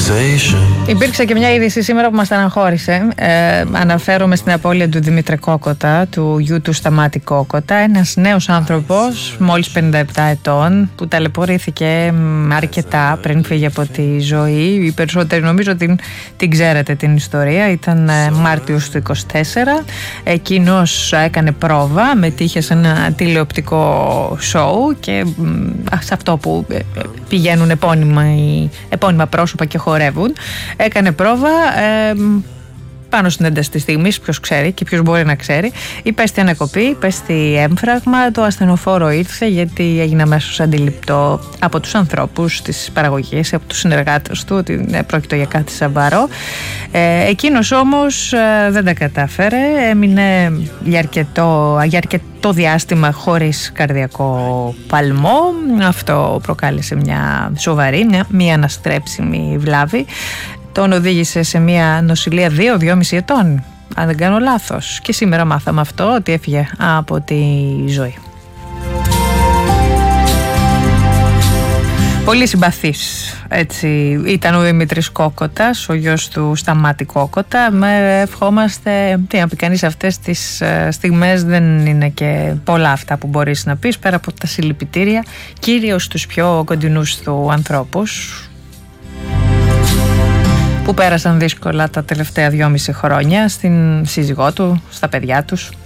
Υπήρξε και μια είδηση σήμερα που μας στεναχώρησε. Αναφέρομαι στην απώλεια του Δημήτρη Κόκοτα, του γιου του Σταμάτη Κόκοτα. Ένας νέος άνθρωπος, μόλις 57 ετών, που ταλαιπωρήθηκε αρκετά πριν φύγει από τη ζωή. Οι περισσότεροι νομίζω την ξέρετε την ιστορία. Ήταν Μάρτιος του 24. Εκείνος έκανε πρόβα, μετήχε σε ένα τηλεοπτικό σοου και σε αυτό που πηγαίνουν επώνυμα πρόσωπα και χορεύουν. Έκανε πρόβα πάνω στην ένταση της στιγμής, ποιος ξέρει και ποιος μπορεί να ξέρει. Υπέστη ανακοπή, υπέστη έμφραγμα, το ασθενοφόρο ήρθε γιατί έγινε αμέσως αντιληπτό από τους ανθρώπους της παραγωγής, από τους συνεργάτες του ότι πρόκειται για κάτι σοβαρό. Εκείνος όμως δεν τα κατάφερε, έμεινε για αρκετό διάστημα χωρίς καρδιακό παλμό. Αυτό προκάλεσε μια σοβαρή, μια αναστρέψιμη βλάβη. Τον οδήγησε σε μια νοσηλεία 2-2,5 ετών, αν δεν κάνω λάθος. Και σήμερα μάθαμε αυτό, ότι έφυγε από τη ζωή. Πολύ συμπαθής έτσι ήταν ο Δημήτρης Κόκοτας, ο γιος του Σταμάτη Κόκοτα. Ευχόμαστε, τι να πει κανείς, αυτές τις στιγμές δεν είναι και πολλά αυτά που μπορείς να πεις, πέρα από τα συλληπιτήρια, κυρίως στους πιο κοντινούς του ανθρώπους, που πέρασαν δύσκολα τα τελευταία 2,5 χρόνια, στην σύζυγό του, στα παιδιά τους.